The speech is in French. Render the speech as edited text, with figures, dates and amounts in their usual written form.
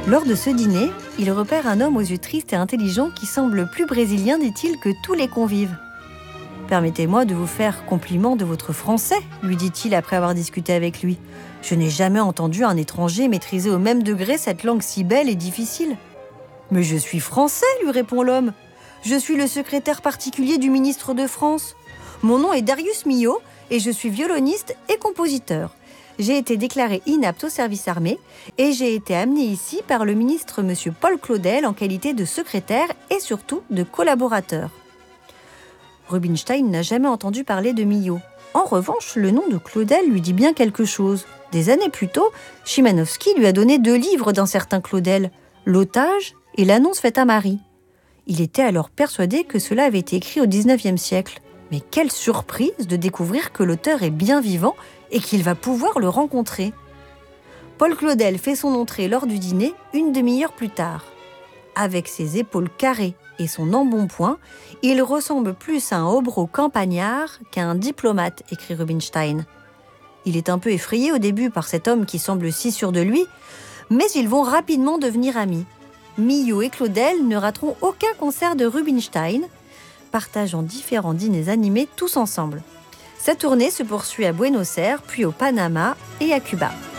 Lors de ce dîner, il repère un homme aux yeux tristes et intelligents qui semble plus brésilien, dit-il, que tous les convives. « Permettez-moi de vous faire compliment de votre français, lui dit-il après avoir discuté avec lui. Je n'ai jamais entendu un étranger maîtriser au même degré cette langue si belle et difficile. »« Mais je suis français, lui répond l'homme. Je suis le secrétaire particulier du ministre de France. Mon nom est Darius Milhaud et je suis violoniste et compositeur. J'ai été déclaré inapte au service armé et j'ai été amené ici par le ministre M. Paul Claudel en qualité de secrétaire et surtout de collaborateur. » Rubinstein n'a jamais entendu parler de Milhaud. En revanche, le nom de Claudel lui dit bien quelque chose. Des années plus tôt, Chimanovski lui a donné 2 livres d'un certain Claudel, L'Otage et L'Annonce faite à Marie. Il était alors persuadé que cela avait été écrit au XIXe siècle. Mais quelle surprise de découvrir que l'auteur est bien vivant et qu'il va pouvoir le rencontrer. Paul Claudel fait son entrée lors du dîner une demi-heure plus tard. Avec ses épaules carrées et son embonpoint, il ressemble plus à un hobereau campagnard qu'à un diplomate, écrit Rubinstein. Il est un peu effrayé au début par cet homme qui semble si sûr de lui, mais ils vont rapidement devenir amis. Milhaud et Claudel ne rateront aucun concert de Rubinstein, partageant différents dîners animés tous ensemble. Sa tournée se poursuit à Buenos Aires, puis au Panama et à Cuba.